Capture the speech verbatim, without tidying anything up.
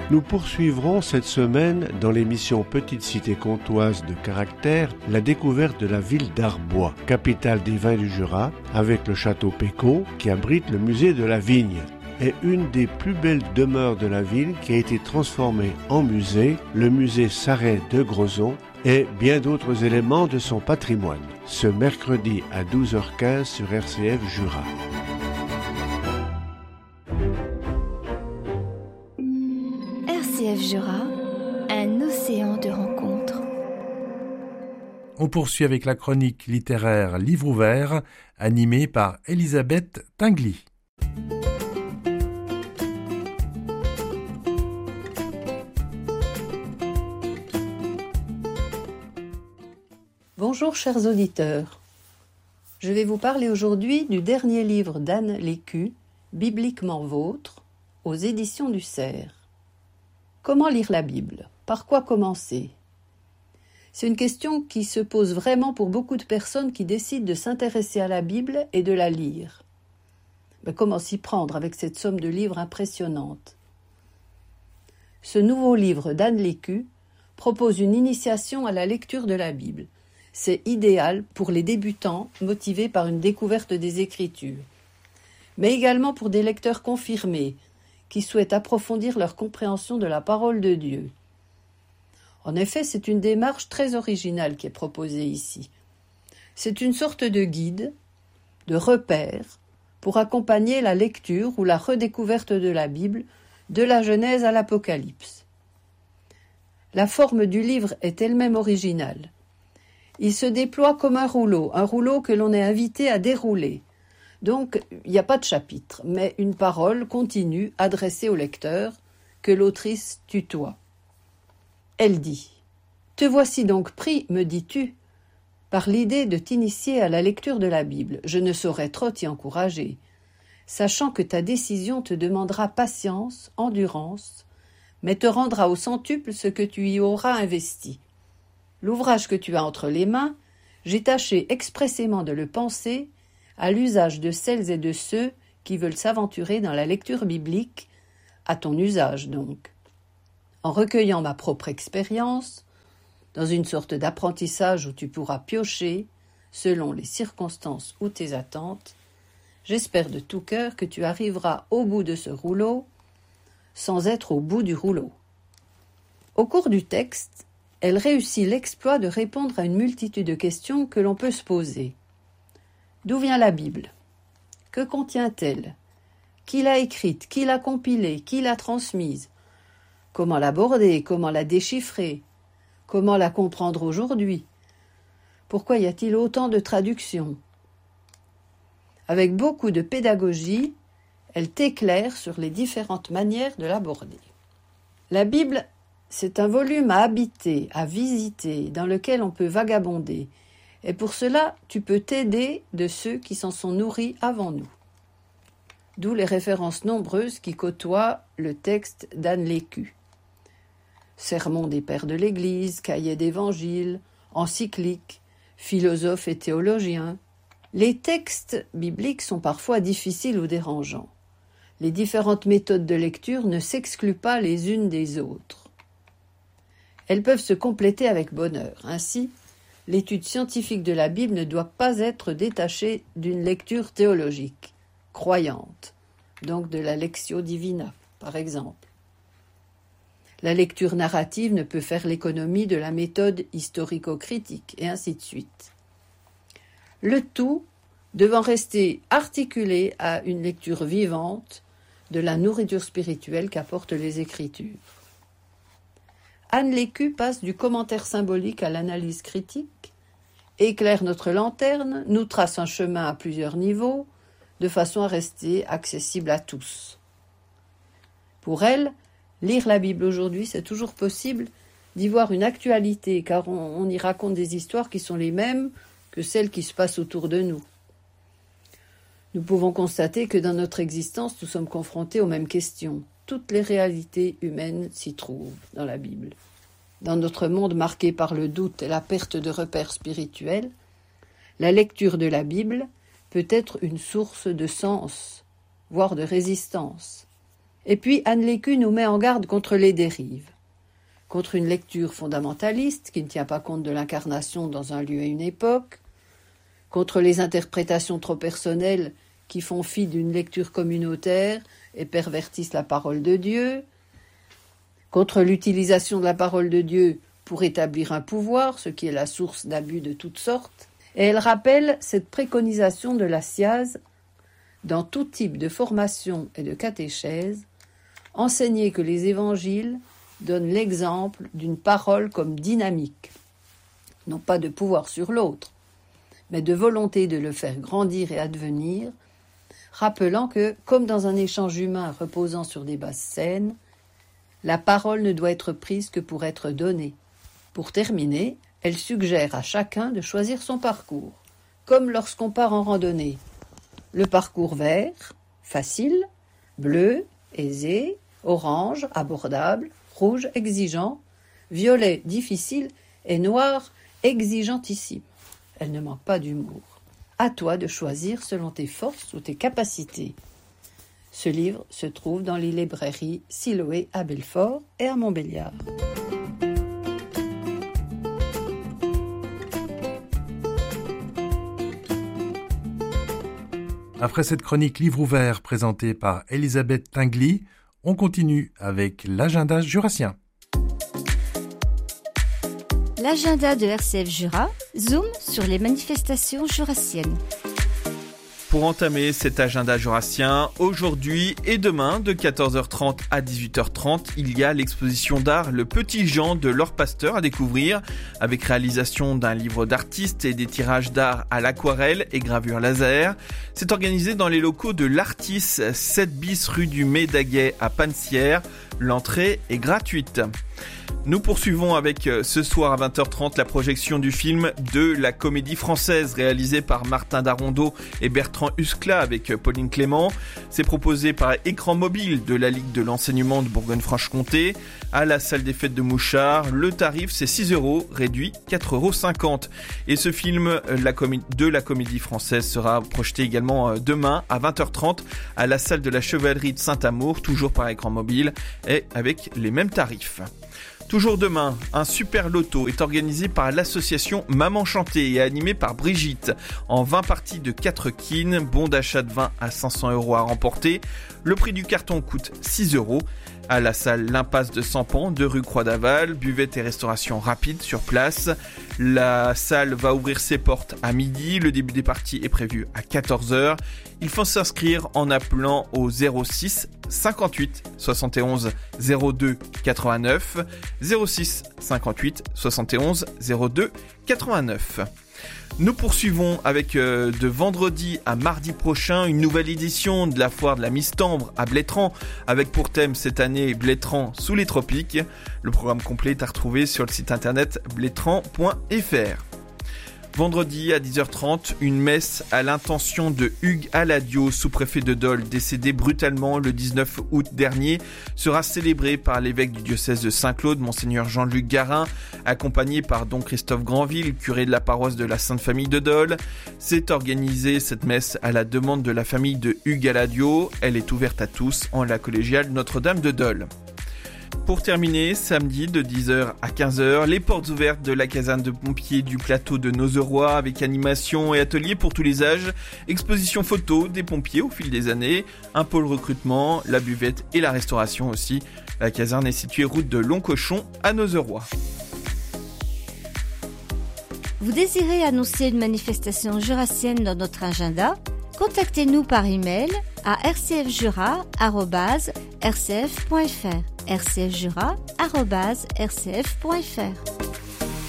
Nous poursuivrons cette semaine dans l'émission Petite Cité comtoise de caractère la découverte de la ville d'Arbois, capitale des vins du Jura, avec le château Pécaud qui abrite le musée de la vigne et une des plus belles demeures de la ville qui a été transformée en musée, le musée Sarret de Grozon et bien d'autres éléments de son patrimoine. Ce mercredi à douze heures quinze sur R C F Jura. R C F Jura, un océan de rencontres. On poursuit avec la chronique littéraire Livre ouvert, animée par Elisabeth Tinguely. Bonjour chers auditeurs. Je vais vous parler aujourd'hui du dernier livre d'Anne Lécu, Bibliquement vôtre, aux éditions du Cerf. Comment lire la Bible ? Par quoi commencer ? C'est une question qui se pose vraiment pour beaucoup de personnes qui décident de s'intéresser à la Bible et de la lire. Mais comment s'y prendre avec cette somme de livres impressionnante ? Ce nouveau livre d'Anne Lécu propose une initiation à la lecture de la Bible. C'est idéal pour les débutants motivés par une découverte des Écritures, mais également pour des lecteurs confirmés qui souhaitent approfondir leur compréhension de la parole de Dieu. En effet, c'est une démarche très originale qui est proposée ici. C'est une sorte de guide, de repère, pour accompagner la lecture ou la redécouverte de la Bible, de la Genèse à l'Apocalypse. La forme du livre est elle-même originale. Il se déploie comme un rouleau, un rouleau que l'on est invité à dérouler. Donc, il n'y a pas de chapitre, mais une parole continue adressée au lecteur que l'autrice tutoie. Elle dit « Te voici donc pris, me dis-tu, par l'idée de t'initier à la lecture de la Bible. Je ne saurais trop t'y encourager, sachant que ta décision te demandera patience, endurance, mais te rendra au centuple ce que tu y auras investi. L'ouvrage que tu as entre les mains, j'ai tâché expressément de le penser à l'usage de celles et de ceux qui veulent s'aventurer dans la lecture biblique, à ton usage donc. En recueillant ma propre expérience, dans une sorte d'apprentissage où tu pourras piocher, selon les circonstances ou tes attentes, j'espère de tout cœur que tu arriveras au bout de ce rouleau, sans être au bout du rouleau. » Au cours du texte, elle réussit l'exploit de répondre à une multitude de questions que l'on peut se poser. D'où vient la Bible ? Que contient-elle ? Qui l'a écrite ? Qui l'a compilée ? Qui l'a transmise ? Comment l'aborder ? Comment la déchiffrer ? Comment la comprendre aujourd'hui ? Pourquoi y a-t-il autant de traductions ? Avec beaucoup de pédagogie, elle t'éclaire sur les différentes manières de l'aborder. La Bible, c'est un volume à habiter, à visiter, dans lequel on peut vagabonder. Et pour cela, tu peux t'aider de ceux qui s'en sont nourris avant nous. D'où les références nombreuses qui côtoient le texte d'Anne Lécu. Sermons des pères de l'Église, cahiers d'évangile, encycliques, philosophes et théologiens. Les textes bibliques sont parfois difficiles ou dérangeants. Les différentes méthodes de lecture ne s'excluent pas les unes des autres. Elles peuvent se compléter avec bonheur. Ainsi, l'étude scientifique de la Bible ne doit pas être détachée d'une lecture théologique, croyante, donc de la Lectio Divina, par exemple. La lecture narrative ne peut faire l'économie de la méthode historico-critique, et ainsi de suite. Le tout devant rester articulé à une lecture vivante de la nourriture spirituelle qu'apportent les Écritures. Anne Lécu passe du commentaire symbolique à l'analyse critique, éclaire notre lanterne, nous trace un chemin à plusieurs niveaux, de façon à rester accessible à tous. Pour elle, lire la Bible aujourd'hui, c'est toujours possible d'y voir une actualité, car on, on y raconte des histoires qui sont les mêmes que celles qui se passent autour de nous. Nous pouvons constater que dans notre existence, nous sommes confrontés aux mêmes questions. Toutes les réalités humaines s'y trouvent dans la Bible. Dans notre monde marqué par le doute et la perte de repères spirituels, la lecture de la Bible peut être une source de sens, voire de résistance. Et puis Anne Lécu nous met en garde contre les dérives, contre une lecture fondamentaliste qui ne tient pas compte de l'incarnation dans un lieu et une époque, contre les interprétations trop personnelles qui font fi d'une lecture communautaire et pervertissent la parole de Dieu, contre l'utilisation de la parole de Dieu pour établir un pouvoir, ce qui est la source d'abus de toutes sortes, et elle rappelle cette préconisation de la S I A Z dans tout type de formation et de catéchèse, enseigner que les évangiles donnent l'exemple d'une parole comme dynamique, non pas de pouvoir sur l'autre, mais de volonté de le faire grandir et advenir, rappelant que, comme dans un échange humain reposant sur des bases saines, la parole ne doit être prise que pour être donnée. Pour terminer, elle suggère à chacun de choisir son parcours, comme lorsqu'on part en randonnée. Le parcours vert, facile, bleu, aisé, orange, abordable, rouge, exigeant, violet, difficile et noir, exigeantissime. Elle ne manque pas d'humour. À toi de choisir selon tes forces ou tes capacités. Ce livre se trouve dans les librairies Siloé à Belfort et à Montbéliard. Après cette chronique livre ouvert présentée par Elisabeth Tinguely, on continue avec l'agenda jurassien. L'agenda de R C F Jura zoome sur les manifestations jurassiennes. Pour entamer cet agenda jurassien, aujourd'hui et demain de quatorze heures trente à dix-huit heures trente, il y a l'exposition d'art Le Petit Jean de Laure Pasteur à découvrir, avec réalisation d'un livre d'artiste et des tirages d'art à l'aquarelle et gravure laser. C'est organisé dans les locaux de l'Artis, sept bis rue du Médaguet à Pansières. L'entrée est gratuite. Nous poursuivons avec ce soir à vingt heures trente la projection du film de la Comédie Française réalisé par Martin Darondeau et Bertrand Huskla avec Pauline Clément. C'est proposé par Écran Mobile de la Ligue de l'enseignement de Bourgogne-Franche-Comté à la salle des fêtes de Mouchard. Le tarif c'est six euros, réduit quatre euros cinquante. Et ce film la comé- de la Comédie Française sera projeté également demain à vingt heures trente à la salle de la Chevalerie de Saint-Amour, toujours par Écran Mobile et avec les mêmes tarifs. Toujours demain, un super loto est organisé par l'association Maman Chantée et animé par Brigitte. En vingt parties de quatre quines, bon d'achat de vin à cinq cents euros à remporter. Le prix du carton coûte six euros. À la salle L'Impasse de Sampan, de rue Croix-d'Aval, buvette et restauration rapide sur place. La salle va ouvrir ses portes à midi. Le début des parties est prévu à quatorze heures. Il faut s'inscrire en appelant au zéro six cinquante-huit soixante et onze zéro deux quatre-vingt-neuf, zéro six cinquante-huit soixante et onze zéro deux quatre-vingt-neuf. Nous poursuivons avec euh, de vendredi à mardi prochain une nouvelle édition de la foire de la Mistambre à Blétrand avec pour thème cette année Blétrand sous les tropiques. Le programme complet est à retrouver sur le site internet blétrand point f r. Vendredi à dix heures trente, une messe à l'intention de Hugues Aladio, sous-préfet de Dole, décédé brutalement le dix-neuf août dernier, sera célébrée par l'évêque du diocèse de Saint-Claude, Monseigneur Jean-Luc Garin, accompagné par don Christophe Granville, curé de la paroisse de la Sainte Famille de Dole. C'est organisé cette messe à la demande de la famille de Hugues Aladio. Elle est ouverte à tous en la collégiale Notre-Dame de Dole. Pour terminer, samedi de dix heures à quinze heures, les portes ouvertes de la caserne de pompiers du plateau de Nozeroy avec animation et atelier pour tous les âges, exposition photo des pompiers au fil des années, un pôle recrutement, la buvette et la restauration aussi. La caserne est située route de Longcochon à Nozeroy. Vous désirez annoncer une manifestation jurassienne dans notre agenda ? Contactez-nous par email à r c f jura arobase r c f point f r r c f jura arobase r c f point f r.